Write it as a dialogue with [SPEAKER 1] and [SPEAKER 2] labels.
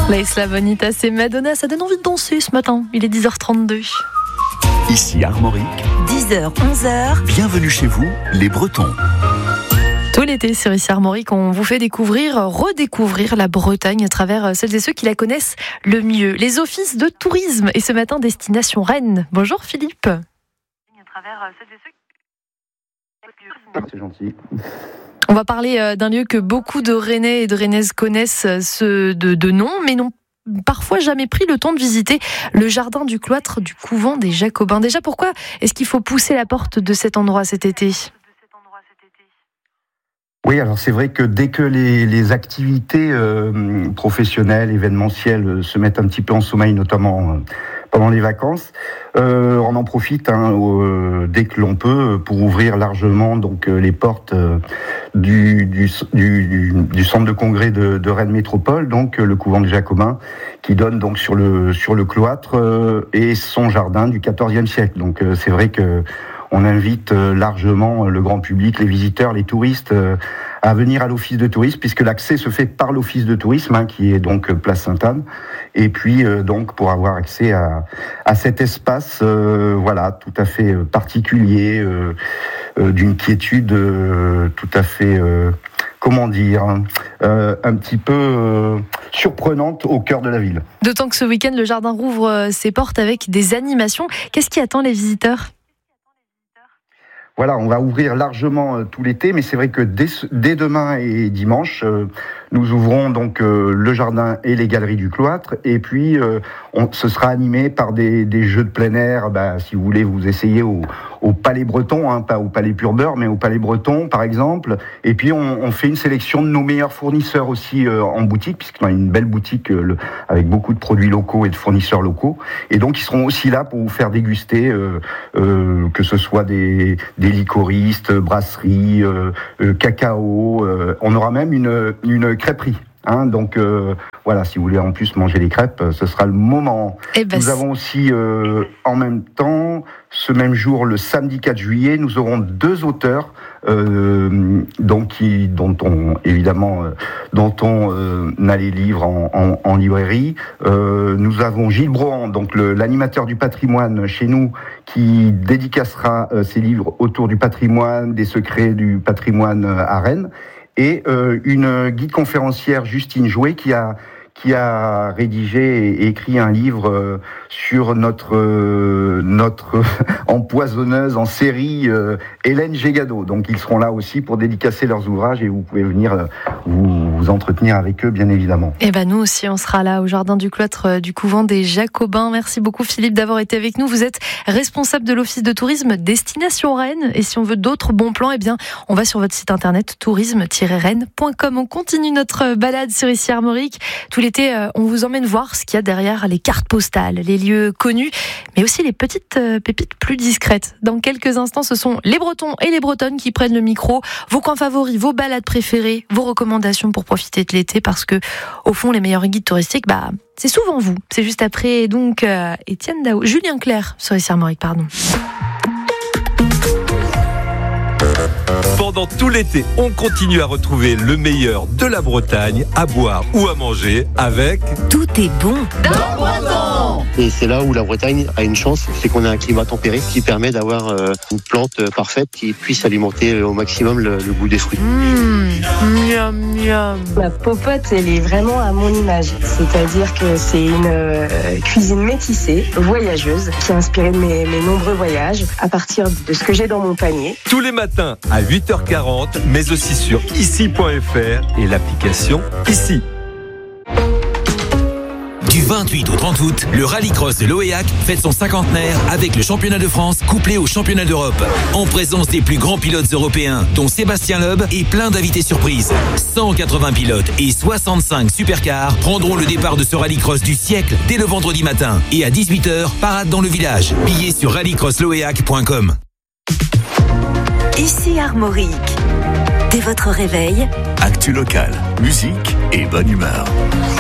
[SPEAKER 1] La Isla Bonita, c'est Madonna, ça donne envie de danser ce matin. Il est 10h32.
[SPEAKER 2] Ici Armorique,
[SPEAKER 3] 10h, 11h.
[SPEAKER 2] Bienvenue chez vous, les Bretons.
[SPEAKER 1] Tout l'été sur Ici Armorique, on vous fait redécouvrir la Bretagne à travers celles et ceux qui la connaissent le mieux. Les offices de tourisme. Et ce matin, destination Rennes. Bonjour Philippe.
[SPEAKER 4] C'est gentil.
[SPEAKER 1] On va parler d'un lieu que beaucoup de Rennais et de Rennaises connaissent de nom, mais n'ont parfois jamais pris le temps de visiter le jardin du cloître du couvent des Jacobins. Déjà, pourquoi est-ce qu'il faut pousser la porte de cet endroit cet été ?
[SPEAKER 4] Oui, alors c'est vrai que dès que les activités professionnelles, événementielles se mettent un petit peu en sommeil, notamment pendant les vacances, on en profite dès que l'on peut pour ouvrir largement donc les portes du centre de congrès de Rennes Métropole, donc le couvent des Jacobins, qui donne donc sur le cloître et son jardin du XIVe siècle. Donc c'est vrai que on invite largement le grand public, les visiteurs, les touristes à venir à l'office de tourisme, puisque l'accès se fait par l'office de tourisme, qui est donc place Sainte-Anne. Et puis donc pour avoir accès à cet espace, tout à fait particulier, d'une quiétude tout à fait, un petit peu surprenante au cœur de la ville.
[SPEAKER 1] D'autant que ce week-end, le jardin rouvre ses portes avec des animations. Qu'est-ce qui attend les visiteurs ?
[SPEAKER 4] Voilà, on va ouvrir largement tout l'été, mais c'est vrai que dès demain et dimanche, nous ouvrons donc le jardin et les galeries du cloître, et puis ce sera animé par des jeux de plein air. Si vous voulez, vous essayez au Palais Breton, pas au Palais Pur Beurre, mais au Palais Breton par exemple. Et puis on fait une sélection de nos meilleurs fournisseurs aussi en boutique, puisqu'on a une belle boutique avec beaucoup de produits locaux et de fournisseurs locaux. Et donc ils seront aussi là pour vous faire déguster, que ce soit des licoristes, brasseries, cacao. On aura même une crêperie. Donc si vous voulez en plus manger des crêpes, ce sera le moment. Nous avons aussi en même temps, ce même jour, le samedi 4 juillet, nous aurons 2 auteurs dont on a les livres en librairie. Nous avons Gilles Brohan, donc l'animateur du patrimoine chez nous, qui dédicacera ses livres autour du patrimoine, des secrets du patrimoine à Rennes. Et une guide conférencière, Justine Jouet, qui a rédigé et écrit un livre sur notre empoisonneuse en série, Hélène Gégado. Donc ils seront là aussi pour dédicacer leurs ouvrages, et vous pouvez venir vous entretenir avec eux, bien évidemment.
[SPEAKER 1] Et nous aussi, on sera là au jardin du cloître du couvent des Jacobins. Merci beaucoup Philippe d'avoir été avec nous. Vous êtes responsable de l'office de tourisme Destination Rennes. Et si on veut d'autres bons plans, on va sur votre site internet tourisme-rennes.com. On continue notre balade sur Ici Armorique. Tout l'été, on vous emmène voir ce qu'il y a derrière les cartes postales, les lieux connus, mais aussi les petites pépites plus discrètes. Dans quelques instants, ce sont les Bretons et les Bretonnes qui prennent le micro. Vos coins favoris, vos balades préférées, vos recommandations pour profiter de l'été, parce que au fond, les meilleurs guides touristiques, c'est souvent vous. C'est juste après, donc, Étienne Dao, Julien Clerc sur Ici Armorique, pardon.
[SPEAKER 5] Pendant tout l'été, on continue à retrouver le meilleur de la Bretagne, à boire ou à manger avec...
[SPEAKER 3] Tout est bon
[SPEAKER 6] dans Breton. Et c'est là où la Bretagne a une chance, c'est qu'on a un climat tempéré qui permet d'avoir une plante parfaite qui puisse alimenter au maximum le goût des fruits.
[SPEAKER 1] Miam, miam.
[SPEAKER 7] Ma popote, elle est vraiment à mon image. C'est-à-dire que c'est une cuisine métissée, voyageuse, qui a inspiré de mes nombreux voyages à partir de ce que j'ai dans mon panier.
[SPEAKER 5] Tous les matins à 8h40, mais aussi sur ici.fr et l'application Ici.
[SPEAKER 8] Du 28 au 30 août, le rallycross de l'Oéac fête son cinquantenaire avec le championnat de France couplé au championnat d'Europe. En présence des plus grands pilotes européens, dont Sébastien Loeb, et plein d'invités surprises. 180 pilotes et 65 supercars prendront le départ de ce rallycross du siècle dès le vendredi matin. Et à 18h, parade dans le village. Billets sur rallycrossloéac.com.
[SPEAKER 3] Ici Armorique. Dès votre réveil,
[SPEAKER 2] Actu local, musique et bonne humeur.